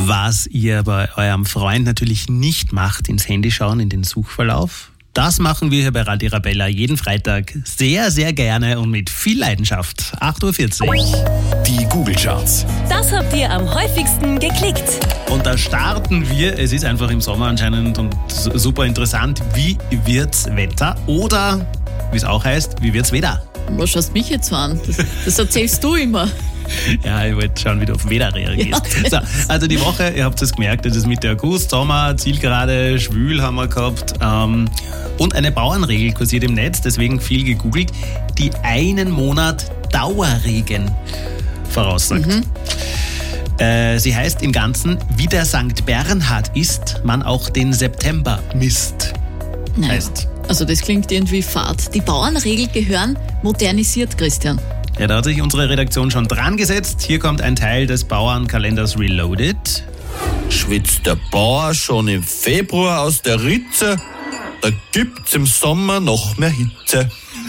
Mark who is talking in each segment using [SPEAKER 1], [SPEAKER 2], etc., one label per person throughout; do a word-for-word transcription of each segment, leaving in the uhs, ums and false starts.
[SPEAKER 1] Was ihr bei eurem Freund natürlich nicht macht, ins Handy schauen, in den Suchverlauf. Das machen wir hier bei Radio Arabella jeden Freitag sehr, sehr gerne und mit viel Leidenschaft. acht Uhr vierzig.
[SPEAKER 2] Die Google Charts.
[SPEAKER 3] Das habt ihr am häufigsten geklickt.
[SPEAKER 1] Und da starten wir, es ist einfach im Sommer anscheinend und super interessant, wie wird's Wetter oder, wie es auch heißt, wie wird's Wetter?
[SPEAKER 4] Was schaust mich jetzt an? Das, das erzählst du immer.
[SPEAKER 1] Ja, ich wollte schauen, wie du auf Wetter reagierst.
[SPEAKER 4] Ja,
[SPEAKER 1] so, also die Woche, ihr habt es gemerkt, es ist Mitte August, Sommer, Zielgerade, schwül haben wir gehabt. Ähm, und eine Bauernregel kursiert im Netz, deswegen viel gegoogelt, die einen Monat Dauerregen voraussagt. Mhm. Äh, sie heißt im Ganzen, wie der Sankt Bernhard ist, man auch den September misst.
[SPEAKER 4] Naja,
[SPEAKER 1] heißt.
[SPEAKER 4] Also das klingt irgendwie fad. Die Bauernregel gehören modernisiert, Christian.
[SPEAKER 1] Ja, da hat sich unsere Redaktion schon dran gesetzt. Hier kommt ein Teil des Bauernkalenders Reloaded.
[SPEAKER 5] Schwitzt der Bauer schon im Februar aus der Ritze, da gibt's im Sommer noch mehr Hitze.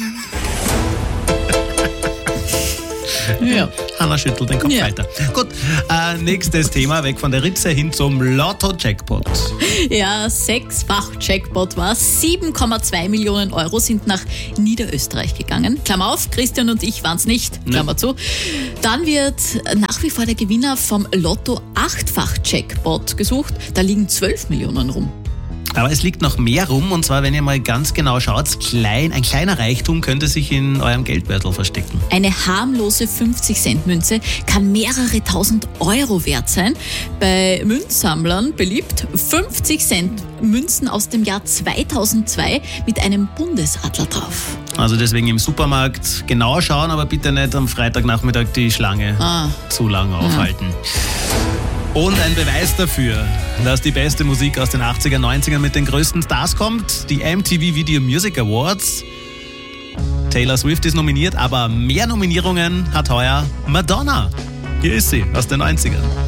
[SPEAKER 4] Ja.
[SPEAKER 1] Hanna schüttelt den Kopf
[SPEAKER 4] Ja.
[SPEAKER 1] weiter. Gut, äh, nächstes Thema, weg von der Ritze hin zum Lotto-Jackpot.
[SPEAKER 4] Ja, sechsfach Jackpot war. sieben Komma zwei Millionen Euro sind nach Niederösterreich gegangen. Klammer auf, Christian und ich waren's nicht. Klammer
[SPEAKER 1] Nee.
[SPEAKER 4] zu. Dann wird nach wie vor der Gewinner vom Lotto achtfach Jackpot gesucht. Da liegen zwölf Millionen rum.
[SPEAKER 1] Aber es liegt noch mehr rum, und zwar, wenn ihr mal ganz genau schaut, klein, ein kleiner Reichtum könnte sich in eurem Geldbeutel verstecken.
[SPEAKER 4] Eine harmlose fünfzig Cent Münze kann mehrere tausend Euro wert sein. Bei Münzsammlern beliebt fünfzig Cent Münzen aus dem Jahr zweitausendzwei mit einem Bundesadler drauf.
[SPEAKER 1] Also deswegen im Supermarkt genau schauen, aber bitte nicht am Freitagnachmittag die Schlange
[SPEAKER 4] Ah.
[SPEAKER 1] zu lange aufhalten. Und ein Beweis dafür, dass die beste Musik aus den achtziger, neunziger mit den größten Stars kommt, die M T V Video Music Awards. Taylor Swift ist nominiert, aber mehr Nominierungen hat heuer Madonna. Hier ist sie aus den neunzigern.